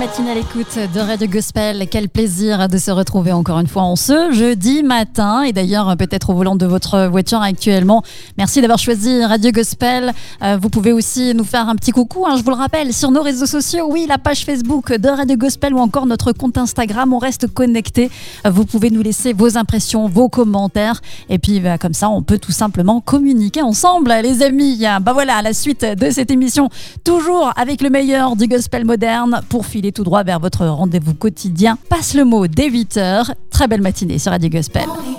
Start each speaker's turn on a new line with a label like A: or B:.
A: matinée à l'écoute de Radio Gospel. Quel plaisir de se retrouver encore une fois en ce jeudi matin. Et d'ailleurs, peut-être au volant de votre voiture actuellement. Merci d'avoir choisi Radio Gospel. Vous pouvez aussi nous faire un petit coucou, je vous le rappelle, sur nos réseaux sociaux. Oui, la page Facebook de Radio Gospel ou encore notre compte Instagram. On reste connecté. Vous pouvez nous laisser vos impressions, vos commentaires. Et puis, comme ça, on peut tout simplement communiquer ensemble, les amis. Voilà, à la suite de cette émission, toujours avec le meilleur du gospel moderne pour filer tout droit vers votre rendez-vous quotidien. Passe le mot dès 8h. Très belle matinée sur Radio Gospel.